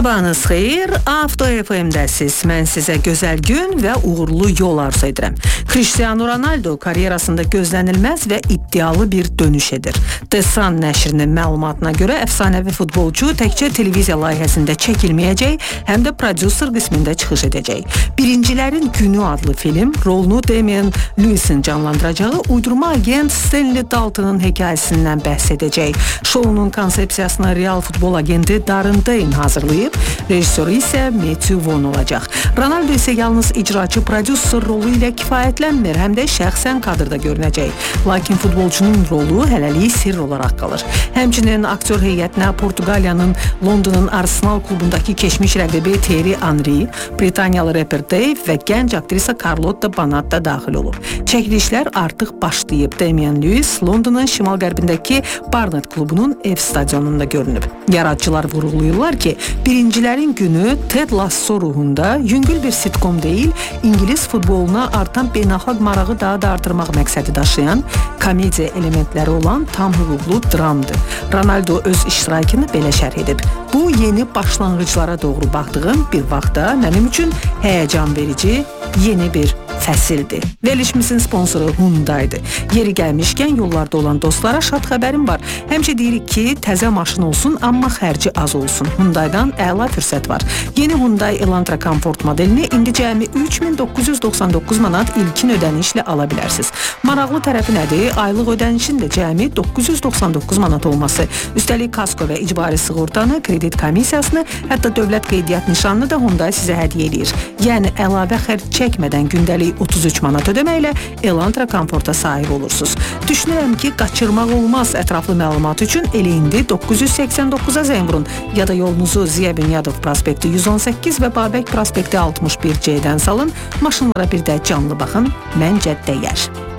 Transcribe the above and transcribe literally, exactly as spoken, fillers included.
Sabahınız xeyir, Avto F M-dəsiz. Mən sizə gözəl gün və uğurlu yol arzu edirəm. Cristiano Ronaldo karyerasında gözlənilməz və iddialı bir dönüş edir. The Sun nəşrinin məlumatına görə əfsanəvi futbolcu təkcə televiziya layihəsində çəkilməyəcək, həm də prodüser qismində çıxış edəcək. Birincilərin Günü adlı film rolunu Damian Lewis'in canlandıracağı uydurma agent Stanley Dalton'ın hekayəsindən bəhs edəcək. Şounun konsepsiyasını real futbol agenti Darren Dane hazırlayıb, rejissoru isə Matthew Vaughn olacaq. Ronaldo isə yalnız icraçı prodüser rolu ilə kifayətlənmir, həm də şəxsən kadrda görünəcək. Lakin futbolcunun rolu hələlik sirr olaraq qalır. Həmçinin aktyor heyətinə Portuqaliyanın Londonun Arsenal klubundakı keçmiş rəqibi Thierry Henry, Britaniyalı rapper Dave və gənc aktrisa Carlotta Banat da daxil olub. Çəkilişlər artıq başlayıb. Damian Lewis Londonun şimal-qərbindəki Barnet klubunun ev stadionunda görünüb. Yaradıcılar vurğulayırlar ki, Birincilərin Günü Ted Lasso ruhunda yüngül bir sitcom deyil, İngiliz futboluna artan beynəlxalq marağı daha da artırmaq məqsədi daşıyan komediya elementləri olan tam hüquqlu dramdır. Ronaldo öz iştirakını belə şərh edib. Bu, yeni başlanğıclara doğru baxdığım bir vaxtda mənim üçün həyəcan verici yeni bir fəsildir. Verilişimizin sponsoru Hyundai'dir. Yeri gəlmişkən yollarda olan dostlara şad xəbərim var. Həmçə deyirik ki, təzə maşın olsun, amma xərci az olsun. Hyundai'dan əla fürsət var. Yeni Hyundai Elantra Comfort modelini indi cəmi üç min doqquz yüz doxsan doqquz manat ilkin ödənişlə ala bilərsiniz. Maraqlı tərəfi nədir? Aylıq ödənişin də cəmi doqquz yüz doxsan doqquz manat olması. Üstəlik kasko və icbari sığortanı, kredit komissiyasını, hətta dövlət qeydiyyat nişanını da Hyundai sizə hədiyyə edir. Yəni əlavə xərc çəkmədən gündəlik otuz üç manat ödəməklə Elantra Comfort'a sahib olursunuz. Düşünürəm ki, qaçırmaq olmaz. Ətraflı məlumat üçün elə indi doqquz yüz səksən doqquza zəng vurun ya da yolunuzu Ziya Bünyadov prospekti yüz on səkkiz və Babək prospekti altmış bir C-dən salın. Maşınlara bir də canlı baxın. Məncə dəyər.